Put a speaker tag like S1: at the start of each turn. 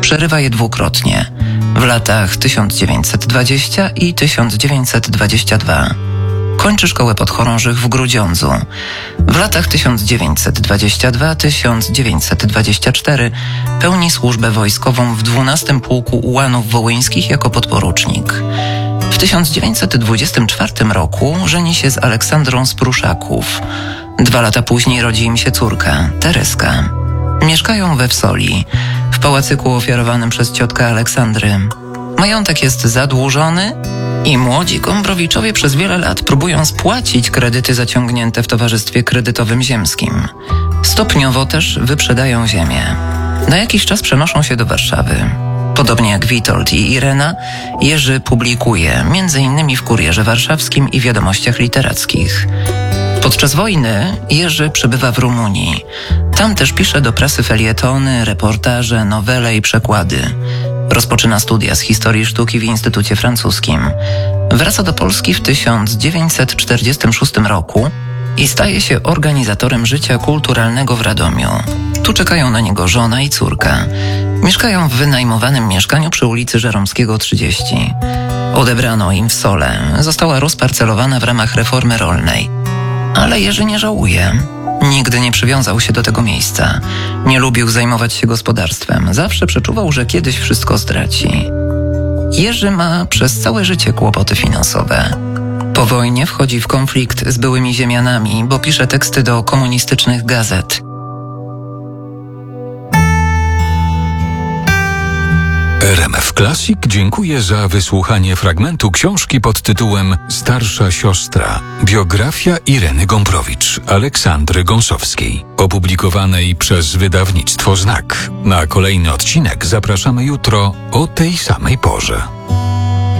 S1: Przerywa je dwukrotnie, w latach 1920 i 1922. Kończy szkołę podchorążych w Grudziądzu. W latach 1922-1924 pełni służbę wojskową w 12 Pułku Ułanów Wołyńskich jako podporucznik. W 1924 roku żeni się z Aleksandrą z Pruszaków. 2 lata później rodzi im się córka, Tereska. Mieszkają we Wsoli, w pałacyku ofiarowanym przez ciotkę Aleksandry. Majątek jest zadłużony i młodzi Gombrowiczowie przez wiele lat próbują spłacić kredyty zaciągnięte w Towarzystwie Kredytowym Ziemskim. Stopniowo też wyprzedają ziemię. Na jakiś czas przenoszą się do Warszawy. Podobnie jak Witold i Irena, Jerzy publikuje, m.in. w Kurierze Warszawskim i Wiadomościach Literackich. Podczas wojny Jerzy przebywa w Rumunii. Tam też pisze do prasy felietony, reportaże, nowele i przekłady. Rozpoczyna studia z historii sztuki w Instytucie Francuskim. Wraca do Polski w 1946 roku i staje się organizatorem życia kulturalnego w Radomiu. Tu czekają na niego żona i córka. Mieszkają w wynajmowanym mieszkaniu przy ulicy Żeromskiego 30. Odebrano im Wsolę. Została rozparcelowana w ramach reformy rolnej. Ale Jerzy nie żałuje. Nigdy nie przywiązał się do tego miejsca. Nie lubił zajmować się gospodarstwem. Zawsze przeczuwał, że kiedyś wszystko straci. Jerzy ma przez całe życie kłopoty finansowe. Po wojnie wchodzi w konflikt z byłymi ziemianami, bo pisze teksty do komunistycznych gazet.
S2: RMF Classic dziękuję za wysłuchanie fragmentu książki pod tytułem Starsza siostra. Biografia Ireny Gombrowicz, Aleksandry Gąsowskiej, opublikowanej przez wydawnictwo Znak. Na kolejny odcinek zapraszamy jutro o tej samej porze.